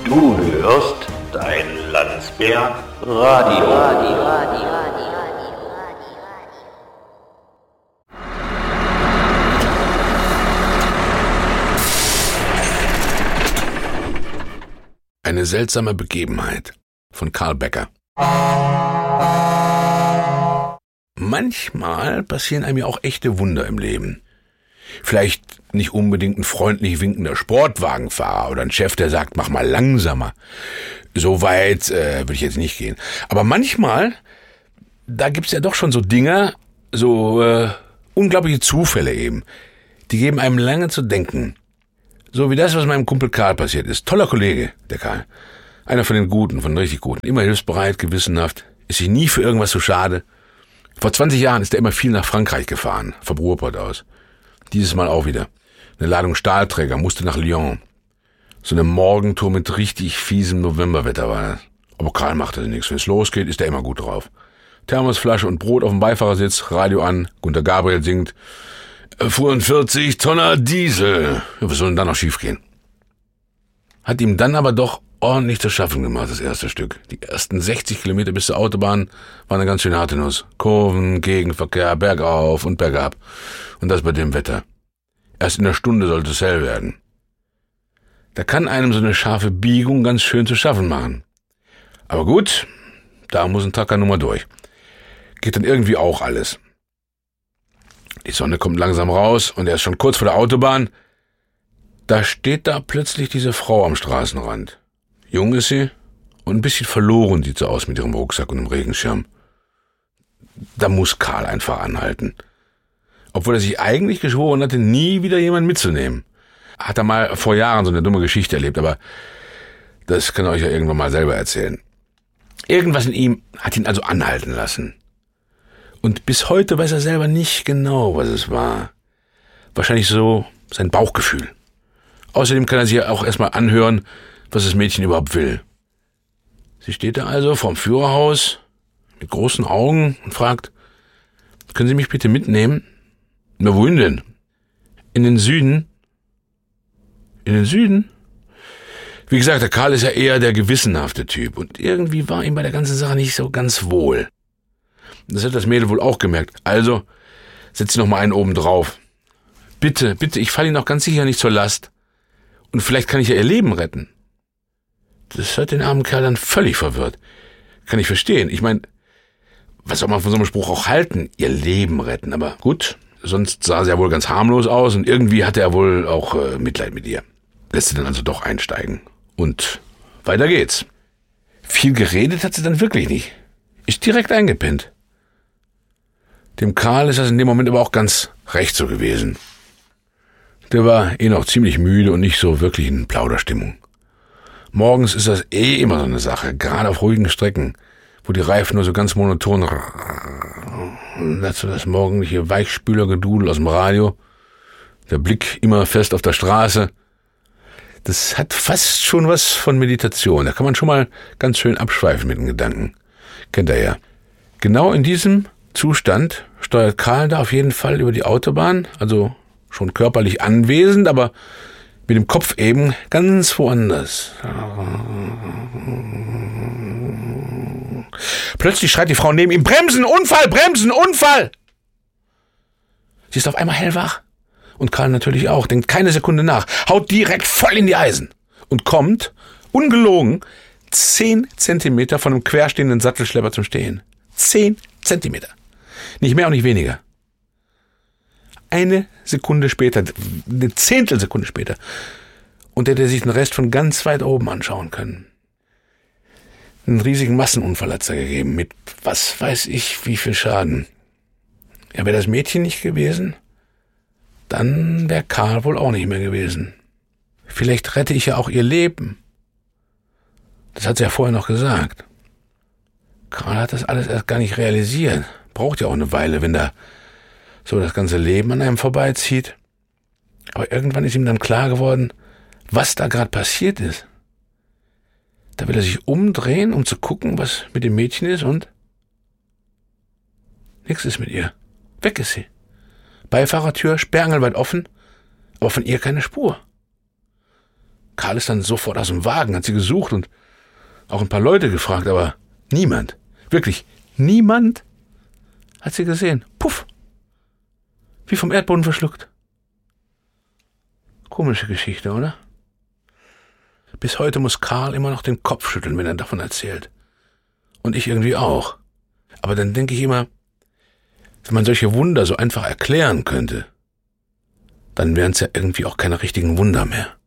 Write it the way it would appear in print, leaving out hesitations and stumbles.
Du hörst dein Landsberg Radio. Eine seltsame Begebenheit von Karl Becker. Manchmal passieren einem ja auch echte Wunder im Leben. Vielleicht nicht unbedingt ein freundlich winkender Sportwagenfahrer oder ein Chef, der sagt, mach mal langsamer. So weit würde ich jetzt nicht gehen. Aber manchmal, da gibt's ja doch schon so Dinge, so unglaubliche Zufälle eben. Die geben einem lange zu denken. So wie das, was meinem Kumpel Karl passiert ist. Toller Kollege, der Karl. Einer von den Guten, von den richtig Guten. Immer hilfsbereit, gewissenhaft, ist sich nie für irgendwas zu schade. Vor 20 Jahren ist er immer viel nach Frankreich gefahren, vom Ruhrpott aus. Dieses Mal auch wieder. Eine Ladung Stahlträger musste nach Lyon. So eine Morgentour mit richtig fiesem Novemberwetter war das. Aber Karl machte nichts. Wenn es losgeht, ist er immer gut drauf. Thermosflasche und Brot auf dem Beifahrersitz, Radio an, Gunter Gabriel singt, fuhren 40 Tonner Diesel. Ja, was soll denn da noch schiefgehen? Hat ihm dann aber doch ordentlich zu schaffen gemacht, das erste Stück. Die ersten 60 Kilometer bis zur Autobahn waren eine ganz schön harte Nuss. Kurven, Gegenverkehr, bergauf und bergab. Und das bei dem Wetter. Erst in einer Stunde sollte es hell werden. Da kann einem so eine scharfe Biegung ganz schön zu schaffen machen. Aber gut, da muss ein Tacker nun mal durch. Geht dann irgendwie auch alles. Die Sonne kommt langsam raus und er ist schon kurz vor der Autobahn. Da steht da plötzlich diese Frau am Straßenrand. Jung ist sie und ein bisschen verloren sieht sie aus mit ihrem Rucksack und dem Regenschirm. Da muss Karl einfach anhalten. Obwohl er sich eigentlich geschworen hatte, nie wieder jemanden mitzunehmen. Hat er mal vor Jahren so eine dumme Geschichte erlebt, aber das kann er euch ja irgendwann mal selber erzählen. Irgendwas in ihm hat ihn also anhalten lassen. Und bis heute weiß er selber nicht genau, was es war. Wahrscheinlich so sein Bauchgefühl. Außerdem kann er sich ja auch erstmal anhören, was das Mädchen überhaupt will. Sie steht da also vorm Führerhaus mit großen Augen und fragt, können Sie mich bitte mitnehmen? Na, wohin denn? In den Süden? In den Süden? Wie gesagt, der Karl ist ja eher der gewissenhafte Typ und irgendwie war ihm bei der ganzen Sache nicht so ganz wohl. Das hat das Mädel wohl auch gemerkt. Also, setz noch mal einen oben drauf. Bitte, ich falle Ihnen auch ganz sicher nicht zur Last. Und vielleicht kann ich ja Ihr Leben retten. Das hat den armen Kerl dann völlig verwirrt. Kann ich verstehen. Ich meine, was soll man von so einem Spruch auch halten? Ihr Leben retten. Aber gut, sonst sah sie ja wohl ganz harmlos aus und irgendwie hatte er wohl auch Mitleid mit ihr. Lässt sie dann also doch einsteigen. Und weiter geht's. Viel geredet hat sie dann wirklich nicht. Ist direkt eingepennt. Dem Karl ist das in dem Moment aber auch ganz recht so gewesen. Der war noch ziemlich müde und nicht so wirklich in Plauderstimmung. Morgens ist das immer so eine Sache, gerade auf ruhigen Strecken, wo die Reifen nur so ganz monoton und dazu das morgendliche Weichspülergedudel aus dem Radio, der Blick immer fest auf der Straße. Das hat fast schon was von Meditation. Da kann man schon mal ganz schön abschweifen mit den Gedanken. Kennt ihr ja. Genau in diesem Zustand steuert Karl da auf jeden Fall über die Autobahn, also schon körperlich anwesend, aber mit dem Kopf eben ganz woanders. Plötzlich schreit die Frau neben ihm, Bremsen, Unfall, Bremsen, Unfall! Sie ist auf einmal hellwach. Und Karl natürlich auch, denkt keine Sekunde nach, haut direkt voll in die Eisen und kommt, ungelogen, 10 Zentimeter von einem querstehenden Sattelschlepper zum Stehen. 10 Zentimeter. Nicht mehr und nicht weniger. Eine Sekunde später, eine Zehntelsekunde später, und hätte sich den Rest von ganz weit oben anschauen können. Einen riesigen Massenunfall hat's da gegeben, mit was weiß ich wie viel Schaden. Ja, wäre das Mädchen nicht gewesen, dann wäre Karl wohl auch nicht mehr gewesen. Vielleicht rette ich ja auch ihr Leben. Das hat sie ja vorher noch gesagt. Karl hat das alles erst gar nicht realisiert. Braucht ja auch eine Weile, wenn da so das ganze Leben an einem vorbeizieht. Aber irgendwann ist ihm dann klar geworden, was da gerade passiert ist. Da will er sich umdrehen, um zu gucken, was mit dem Mädchen ist und nichts ist mit ihr. Weg ist sie. Beifahrertür sperrangelweit offen, aber von ihr keine Spur. Karl ist dann sofort aus dem Wagen, hat sie gesucht und auch ein paar Leute gefragt, aber niemand, wirklich niemand hat sie gesehen. Puff, wie vom Erdboden verschluckt. Komische Geschichte, oder? Bis heute muss Karl immer noch den Kopf schütteln, wenn er davon erzählt. Und ich irgendwie auch. Aber dann denke ich immer, wenn man solche Wunder so einfach erklären könnte, dann wären es ja irgendwie auch keine richtigen Wunder mehr.